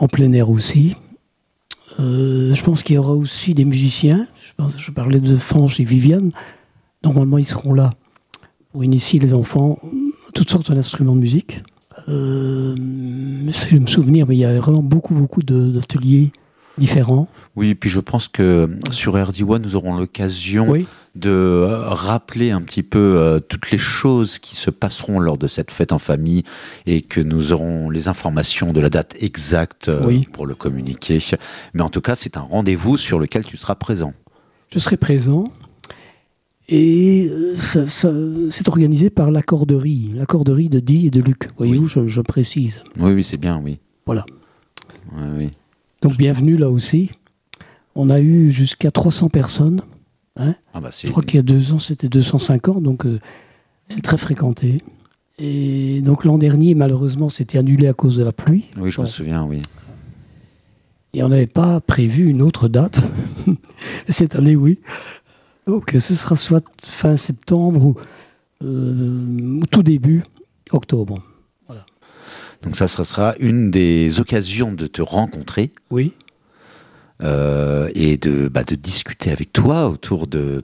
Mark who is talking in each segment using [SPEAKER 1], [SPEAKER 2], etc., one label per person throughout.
[SPEAKER 1] en plein air aussi. Je pense qu'il y aura aussi des musiciens. Je parlais de Fange et Viviane. Normalement, ils seront là pour initier les enfants à toutes sortes d'instruments de musique. J'essaie de me souvenir, mais il y a vraiment beaucoup d'ateliers différents.
[SPEAKER 2] Oui, et puis je pense que sur RD1, nous aurons l'occasion de rappeler un petit peu toutes les choses qui se passeront lors de cette fête en famille et que nous aurons les informations de la date exacte pour le communiquer. Mais en tout cas, c'est un rendez-vous sur lequel tu seras présent.
[SPEAKER 1] Je serai présent et c'est organisé par l'accorderie de Di et de Luc. Voyez-vous, je précise.
[SPEAKER 2] Oui, c'est bien, oui.
[SPEAKER 1] Voilà.
[SPEAKER 2] Oui.
[SPEAKER 1] Donc bienvenue là aussi. On a eu jusqu'à 300 personnes. Je crois qu'il y a 2 ans, c'était 250, donc c'est très fréquenté. Et donc l'an dernier, malheureusement, c'était annulé à cause de la pluie.
[SPEAKER 2] Oui, je me souviens, oui.
[SPEAKER 1] Et on n'avait pas prévu une autre date. Cette année, oui. Donc ce sera soit fin septembre ou tout début octobre. Voilà.
[SPEAKER 2] Donc ça sera une des occasions de te rencontrer.
[SPEAKER 1] Oui.
[SPEAKER 2] Et de discuter avec toi autour de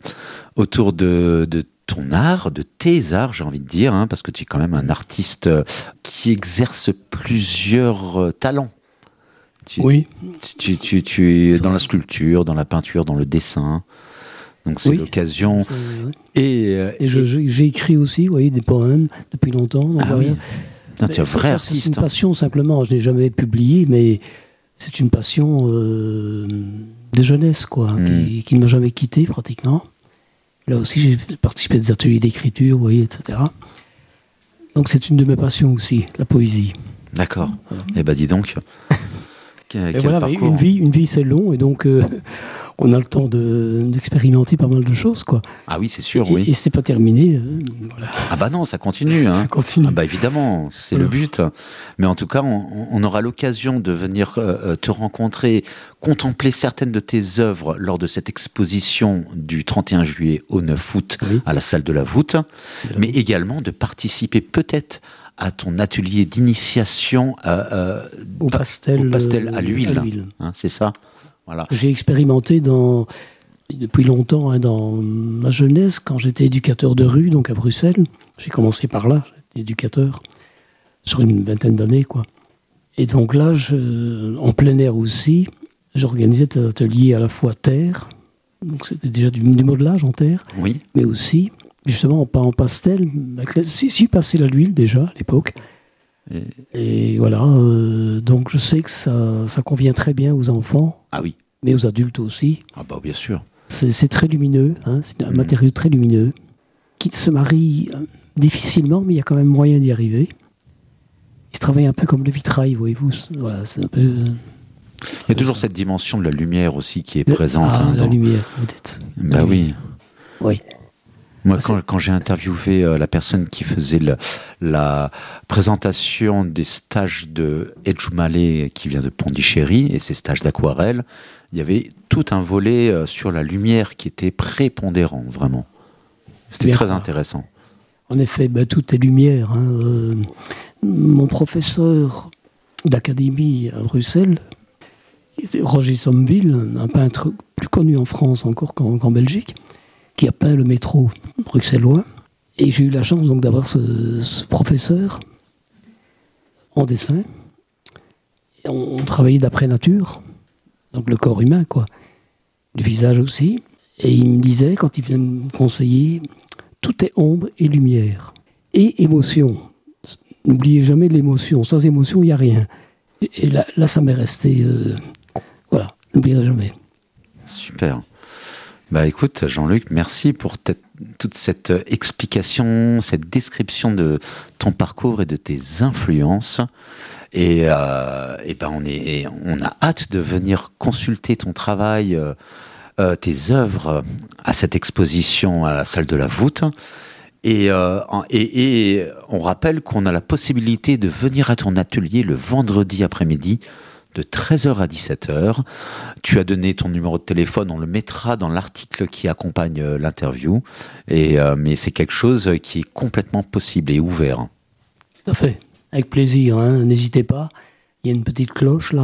[SPEAKER 2] ton art, de tes arts, j'ai envie de dire, parce que tu es quand même un artiste qui exerce plusieurs talents. Tu es dans la sculpture, dans la peinture, dans le dessin. Donc c'est l'occasion. Et
[SPEAKER 1] j'ai écrit aussi, des poèmes depuis longtemps. Donc
[SPEAKER 2] tu es un vrai artiste.
[SPEAKER 1] C'est une passion simplement. Je n'ai jamais publié, mais c'est une passion de jeunesse, qui ne m'a jamais quitté pratiquement. Là aussi, j'ai participé à des ateliers d'écriture, etc. Donc c'est une de mes passions aussi, la poésie.
[SPEAKER 2] D'accord. Voilà. Eh ben dis donc. Quel parcours.
[SPEAKER 1] Une vie c'est long, et donc on a le temps d'expérimenter pas mal de choses,
[SPEAKER 2] Ah oui, c'est sûr, oui.
[SPEAKER 1] Et c'est pas terminé. Voilà.
[SPEAKER 2] Ah bah non, ça continue.
[SPEAKER 1] Ça continue.
[SPEAKER 2] Ah bah évidemment, c'est le but. Mais en tout cas, on aura l'occasion de venir te rencontrer, contempler certaines de tes œuvres lors de cette exposition du 31 juillet au 9 août à la salle de la Voûte, mais également de participer peut-être à ton atelier d'initiation
[SPEAKER 1] au pastel
[SPEAKER 2] à l'huile. C'est ça. Voilà.
[SPEAKER 1] J'ai expérimenté depuis longtemps dans ma jeunesse, quand j'étais éducateur de rue, donc à Bruxelles. J'ai commencé par là, j'étais éducateur sur une vingtaine d'années, Et donc là, en plein air aussi, j'organisais des ateliers à la fois terre, donc c'était déjà du modelage en terre, mais aussi justement en pastel, si pastel à l'huile déjà à l'époque. Et voilà, donc je sais que ça convient très bien aux enfants, mais aux adultes aussi.
[SPEAKER 2] Ah bah bien sûr.
[SPEAKER 1] C'est très lumineux, c'est un matériau très lumineux, qui se marie difficilement, mais il y a quand même moyen d'y arriver. Il se travaille un peu comme le vitrail, voyez-vous. Voilà, c'est un peu...
[SPEAKER 2] Il y a toujours cette dimension de la lumière aussi qui est présente.
[SPEAKER 1] La lumière, peut-être.
[SPEAKER 2] Bah oui.
[SPEAKER 1] Oui.
[SPEAKER 2] Moi, quand j'ai interviewé la personne qui faisait la présentation des stages de Edjumale qui vient de Pondichéry et ses stages d'aquarelle, il y avait tout un volet sur la lumière qui était prépondérant, vraiment. C'était très intéressant.
[SPEAKER 1] En effet, tout est lumière. Mon professeur d'académie à Bruxelles, Roger Sommeville, un peintre plus connu en France encore qu'en Belgique, qui a peint le métro bruxellois. Et j'ai eu la chance donc d'avoir ce professeur en dessin. Et on travaillait d'après nature, donc le corps humain, le visage aussi. Et il me disait, quand il venait me conseiller, tout est ombre et lumière. Et émotion. N'oubliez jamais l'émotion. Sans émotion, il n'y a rien. Et là, ça m'est resté... voilà, je n'oublierai jamais.
[SPEAKER 2] Super. Écoute, Jean-Luc, merci pour toute cette explication, cette description de ton parcours et de tes influences. Et on a hâte de venir consulter ton travail, tes œuvres à cette exposition à la salle de la Voûte. Et on rappelle qu'on a la possibilité de venir à ton atelier le vendredi après-midi de 13h à 17h. Tu as donné ton numéro de téléphone, on le mettra dans l'article qui accompagne l'interview. Mais c'est quelque chose qui est complètement possible et ouvert.
[SPEAKER 1] Tout à fait, avec plaisir. N'hésitez pas. Il y a une petite cloche là.